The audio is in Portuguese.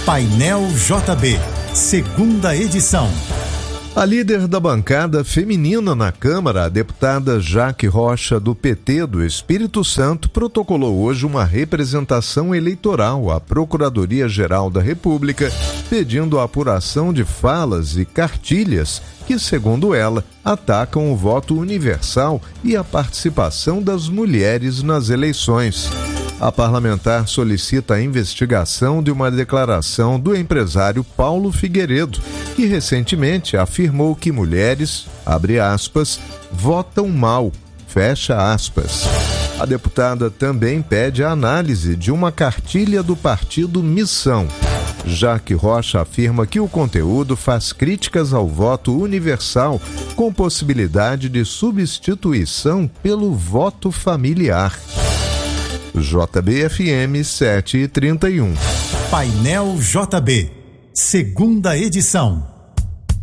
Painel JB, segunda edição. A líder da bancada feminina na Câmara, a deputada Jaque Rocha, do PT do Espírito Santo, protocolou hoje uma representação eleitoral à Procuradoria-Geral da República, pedindo a apuração de falas e cartilhas que, segundo ela, atacam o voto universal e a participação das mulheres nas eleições. A parlamentar solicita a investigação de uma declaração do empresário Paulo Figueiredo, que recentemente afirmou que mulheres, abre aspas, votam mal, fecha aspas. A deputada também pede a análise de uma cartilha do partido Missão. Jaque Rocha afirma que o conteúdo faz críticas ao voto universal, com possibilidade de substituição pelo voto familiar. JB-FM 7h31. Painel JB, segunda edição.